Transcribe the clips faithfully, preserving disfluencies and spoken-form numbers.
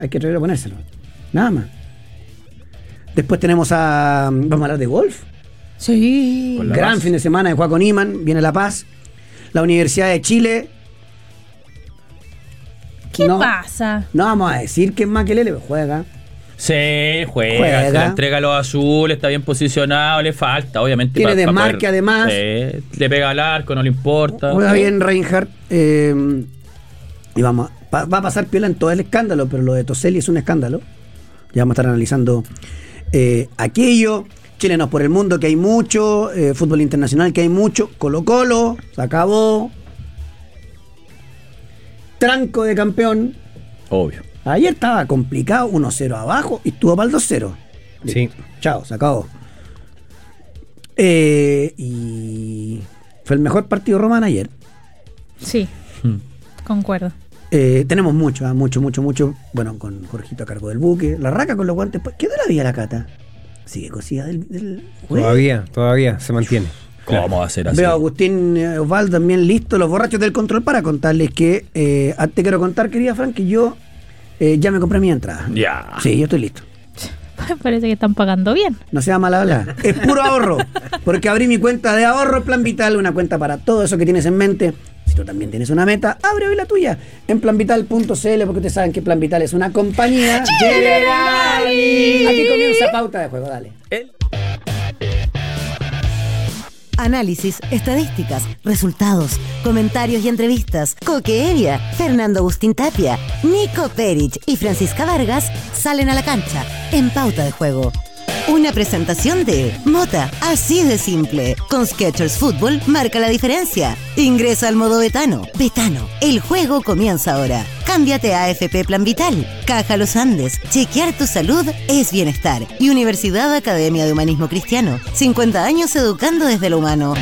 Hay que traer a ponérselo. Nada más. Después tenemos a... Vamos a hablar de golf. Sí. Gran Paz. Fin de semana de Juan Iman. Viene La Paz. La Universidad de Chile. ¿Qué no, pasa? No vamos a decir que es Makelele, pero juega. Sí, juega, juega. Se le entrega a los azules, está bien posicionado, le falta, obviamente. Tiene pa, desmarque pa poder, además. Sí, le pega al arco, no le importa. Juega bien Reinhardt. Eh, y vamos, va, va a pasar piola en todo el escándalo, pero lo de Toselli es un escándalo. Ya vamos a estar analizando eh, aquello. Chilenos por el mundo, que hay mucho. Eh, fútbol internacional, que hay mucho. Colo Colo, se acabó. Tranco de campeón. Obvio. Ayer estaba complicado, uno cero abajo y estuvo para el dos cero. Sí. Chao, se acabó. Eh, y fue el mejor partido Román ayer. Sí, hmm. concuerdo. Eh, tenemos mucho, ¿eh? mucho, mucho, mucho. Bueno, con Jorgito a cargo del buque. La Raca con los guantes. ¿Qué de la vida la Cata? Sigue cosida del, del juego. Todavía, todavía se mantiene. ¿Cómo claro. va a ser así? Veo a Agustín Osvaldo también listo, los borrachos del control, para contarles que eh, te quiero contar, querida Fran, que yo eh, ya me compré mi entrada. Ya. Yeah. Sí, yo estoy listo. Parece que están pagando bien. No sea mal hablar. Es puro ahorro. Porque abrí mi cuenta de ahorro Plan Vital, una cuenta para todo eso que tienes en mente. Si tú también tienes una meta, abre hoy la tuya en plan vital punto c l, porque ustedes saben que Plan Vital es una compañía Generali. Aquí comienza Pauta de Juego, dale. El... Análisis, estadísticas, resultados, comentarios y entrevistas. Coque Evia, Fernando Agustín Tapia, Nico Perich y Francisca Vargas salen a la cancha en Pauta de Juego. Una presentación de Mota, así de simple. Con Skechers Fútbol marca la diferencia. Ingresa al modo Betano. Betano, el juego comienza ahora. Cámbiate a A F P Plan Vital. Caja Los Andes, chequear tu salud es bienestar. Y Universidad Academia de Humanismo Cristiano, cincuenta años educando desde lo humano.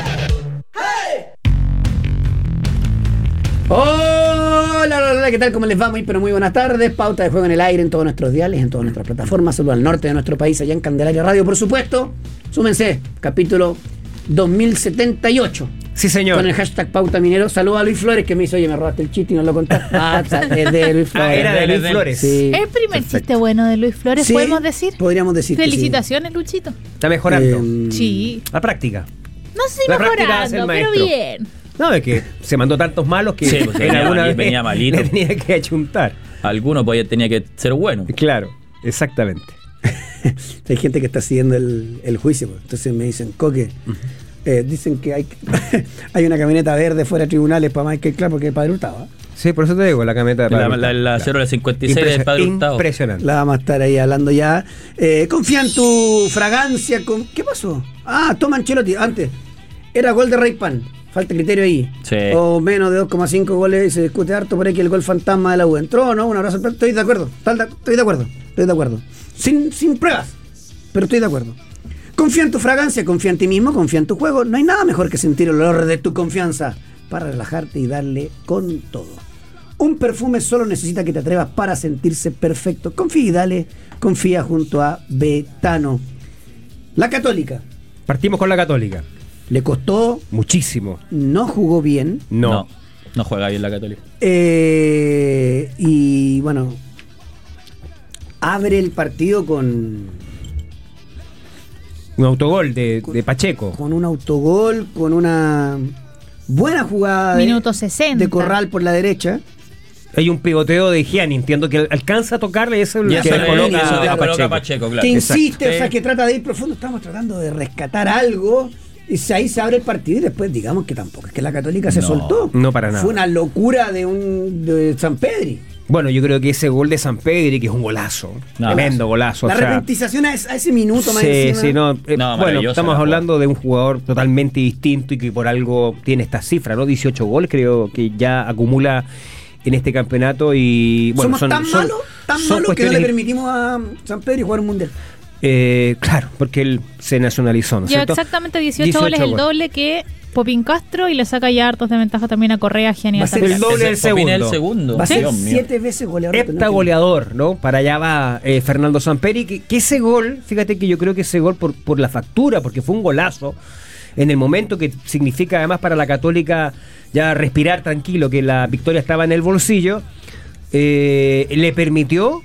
Hola, hola, hola, ¿qué tal? ¿Cómo les va? Muy, pero muy buenas tardes. Pauta de Juego en el aire en todos nuestros diales, en todas nuestras plataformas. Saludos al norte de nuestro país, allá en Candelaria Radio, por supuesto. Súmense, capítulo dos mil setenta y ocho. Sí, señor. Con el hashtag Pauta Minero. Saludos a Luis Flores, que me hizo, oye, me robaste el chiste y no lo contaste. Ah, es de Luis Flores. Ah, era de Luis Flores. Sí. El primer Perfecto. chiste bueno de Luis Flores, Sí, ¿podemos decir? Podríamos decir. Felicitaciones, sí. Luchito. Está mejorando. Eh, Sí. La práctica. No sé si La práctica hace el mejorando, pero maestro. bien. No, es que se mandó tantos malos que Sí, pues, en venía alguna mal- vez venía malito. le tenía que achuntar. Alguno pues, tenía que ser bueno. Claro, exactamente. Hay gente que está siguiendo el, el juicio, pues. Entonces me dicen, Coque, uh-huh. eh, dicen que hay hay una camioneta verde fuera de tribunales para Michael Clark porque es Padre Hurtado, ¿eh? Sí, por eso te digo, la camioneta de La, Padre la, la, la cero de cincuenta y seis del Padre Hurtado. Impresionante. La vamos a estar ahí hablando ya. Eh, confía en tu fragancia. Con... ¿Qué pasó? Ah, toma Ancelotti. Antes era gol de Ray Pan. Falta criterio ahí. Sí. O menos de dos coma cinco goles. Se discute harto por ahí que el gol fantasma de la U. Entró, ¿no? Un abrazo. Estoy de acuerdo. Estoy de acuerdo. Estoy de acuerdo. Sin, sin pruebas. Pero estoy de acuerdo. Confía en tu fragancia, confía en ti mismo, confía en tu juego. No hay nada mejor que sentir el olor de tu confianza para relajarte y darle con todo. Un perfume solo necesita que te atrevas para sentirse perfecto. Confía y dale. Confía junto a Betano. La Católica. Partimos con la Católica. Le costó. Muchísimo. No jugó bien. No. No, no juega bien la Católica. Eh, y bueno, abre el partido con... Un autogol de, de Pacheco. Con un autogol, con una buena jugada Minuto de, sesenta. de Corral por la derecha. Hay un pivoteo de Gianni, entiendo que alcanza a tocarle eso Y el eso que le- coloca, eso le a coloca a Pacheco. Pacheco, claro. Que insiste, Exacto. o sea, que trata de ir profundo. Estamos tratando de rescatar algo. Y si ahí se abre el partido y después digamos que tampoco es que la Católica se No, soltó. no para nada. Fue una locura de un de San Pedri. Bueno, yo creo que ese gol de San Pedri, que es un golazo, No, tremendo golazo. La o sea, repentización a ese, a ese minuto más sí, encima. sí, no, eh, No, bueno, maravillosa estamos la hablando de un jugador totalmente distinto y que por algo tiene esta cifra, ¿no? dieciocho goles creo que ya acumula en este campeonato y bueno, Somos son, tan son- malos, tan son malos que no cuestiones- le permitimos a San Pedri jugar un mundial. Eh, claro, porque él se nacionalizó, ¿no es Lleva cierto? exactamente dieciocho, dieciocho goles, el goles. doble que Popín Castro, y le saca ya hartos de ventaja también a Correa, Gianni. Va a ser Altamirano. el doble del Ese Popín es el segundo. segundo. Va a ser Dios mío. siete veces goleador. Hepta goleador, ¿no? Para allá va eh, Fernando Samperi, que, que ese gol, fíjate que yo creo que ese gol por, por la factura, porque fue un golazo, en el momento que significa además para la Católica ya respirar tranquilo, que la victoria estaba en el bolsillo, eh, le permitió